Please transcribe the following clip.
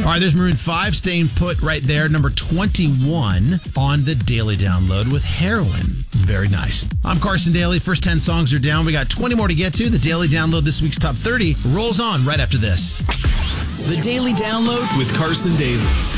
All right, there's Maroon 5 staying put right there. Number 21 on the Daily Download with Heroin. Very nice. I'm Carson Daly. First 10 songs are down. We got 20 more to get to. The Daily Download, this week's top 30, rolls on right after this. The Daily Download with Carson Daly.